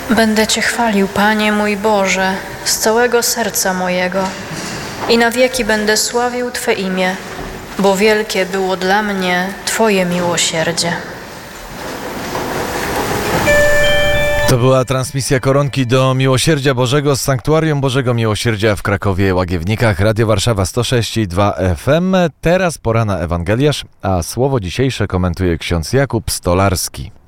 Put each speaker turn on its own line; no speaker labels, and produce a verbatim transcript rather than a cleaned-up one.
Będę Cię chwalił, Panie mój Boże, z całego serca mojego i na wieki będę sławił Twe imię, bo wielkie było dla mnie Twoje miłosierdzie.
To była transmisja koronki do Miłosierdzia Bożego z Sanktuarium Bożego Miłosierdzia w Krakowie Łagiewnikach, Radio Warszawa sto sześć i dwa F M. Teraz pora na Ewangeliarz, a słowo dzisiejsze komentuje ksiądz Jakub Stolarski.